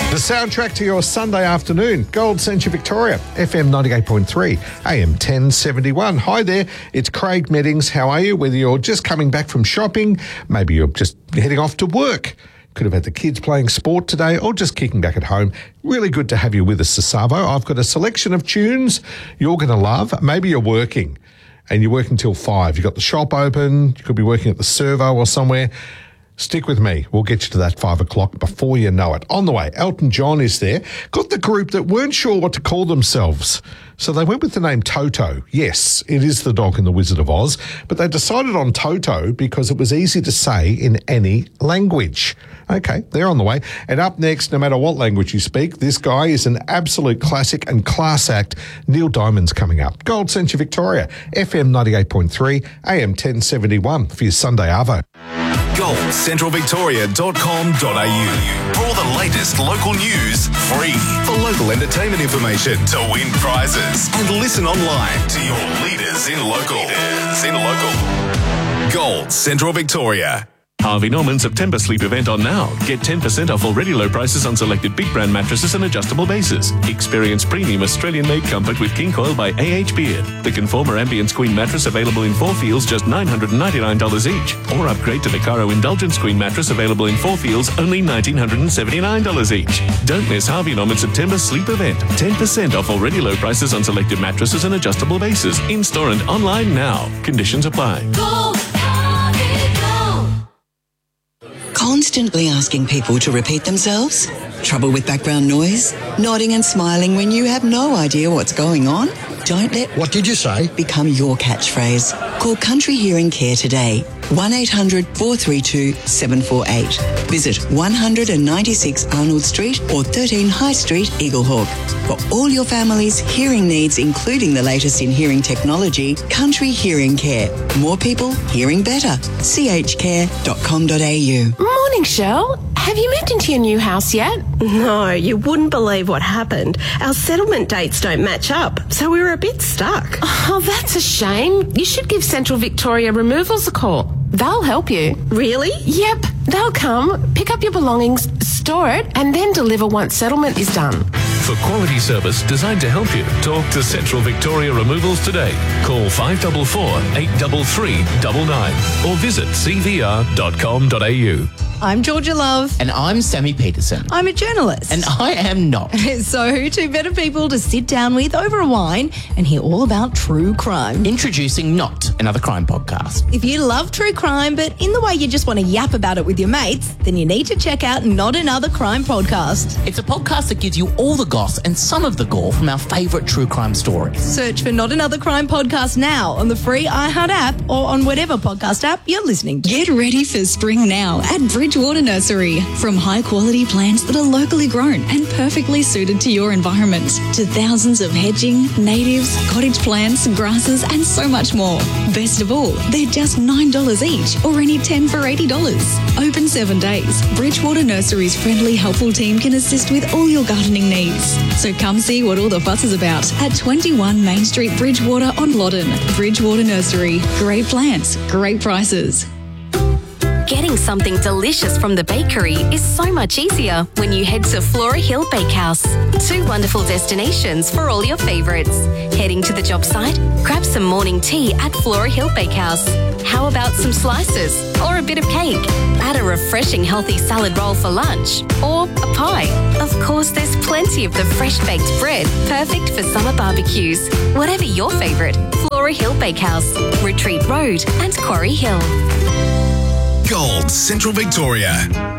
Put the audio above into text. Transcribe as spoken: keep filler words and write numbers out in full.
The soundtrack to your Sunday afternoon, Gold Century Victoria, F M ninety-eight point three, A M ten seventy-one. Hi there, it's Craig Meddings. How are you? Whether you're just coming back from shopping, maybe you're just heading off to work, could have had the kids playing sport today, or just kicking back at home. Really good to have you with us, Sasavo. I've got a selection of tunes you're going to love. Maybe you're working and you're working till five. You've got the shop open, you could be working at the servo or somewhere. Stick with me. We'll get you to that five o'clock before you know it. On the way, Elton John is there. Got the group that weren't sure what to call themselves. So they went with the name Toto. Yes, it is the dog in The Wizard of Oz, but they decided on Toto because it was easy to say in any language. Okay, they're on the way. And up next, no matter what language you speak, this guy is an absolute classic and class act. Neil Diamond's coming up. Gold Century Victoria, F M ninety-eight point three, A M ten seventy-one for your Sunday Arvo. gold central victoria dot com dot a u for all the latest local news, free, for local entertainment information, to win prizes, and listen online to your leaders in local. Leaders in local. Gold Central Victoria. Harvey Norman September sleep event on now. Get ten percent off already low prices on selected big brand mattresses and adjustable bases. Experience premium Australian-made comfort with King Coil by A H Beard. The Conformer Ambience Queen mattress available in four feels, just nine hundred ninety-nine dollars each. Or upgrade to the Caro Indulgence Queen mattress available in four feels, only one thousand nine hundred seventy-nine dollars each. Don't miss Harvey Norman September sleep event. ten percent off already low prices on selected mattresses and adjustable bases. In-store and online now. Conditions apply. Go, Constantly asking people to repeat themselves? Trouble with background noise? Nodding and smiling when you have no idea what's going on? Don't let What did you say? become your catchphrase. Call Country Hearing Care today. one eight hundred four three two seven four eight. Visit one ninety-six Arnold Street or thirteen High Street, Eaglehawk. For all your family's hearing needs, including the latest in hearing technology, Country Hearing Care. More people hearing better. c h care dot com dot a u. Morning, Shell. Have you moved into your new house yet? No, you wouldn't believe what happened. Our settlement dates don't match up, so we were a bit stuck. Oh, that's a shame. You should give Central Victoria Removals a call. They'll help you. Really? Yep. They'll come, pick up your belongings, store it, and then deliver once settlement is done. For quality service designed to help you, talk to Central Victoria Removals today. Call five four four, eight three three nine nine or visit c v r dot com dot a u. I'm Georgia Love. And I'm Sammy Peterson. I'm a journalist. And I am not. So who two better people to sit down with over a wine and hear all about true crime? Introducing Not, another crime podcast. If you love true crime, but in the way you just want to yap about it with your mates, then you need to check out Not Another Crime Podcast. It's a podcast that gives you all the goss and some of the gore from our favourite true crime stories. Search for Not Another Crime Podcast now on the free iHeart app or on whatever podcast app you're listening to. Get ready for spring now at Bridgewater Nursery. From high-quality plants that are locally grown and perfectly suited to your environment, to thousands of hedging, natives, cottage plants, grasses, and so much more. Best of all, they're just nine dollars each or any ten for eighty dollars. Open seven days. Bridgewater Nursery's friendly, helpful team can assist with all your gardening needs. So come see what all the fuss is about at twenty-one Main Street, Bridgewater on Loddon. Bridgewater Nursery. Great plants, great prices. Getting something delicious from the bakery is so much easier when you head to Flora Hill Bakehouse. Two wonderful destinations for all your favourites. Heading to the job site? Grab some morning tea at Flora Hill Bakehouse. How about some slices or a bit of cake? Add a refreshing healthy salad roll for lunch or a pie. Of course, there's plenty of the fresh baked bread, perfect for summer barbecues. Whatever your favourite, Flora Hill Bakehouse, Retreat Road and Quarry Hill. Gold Central Victoria.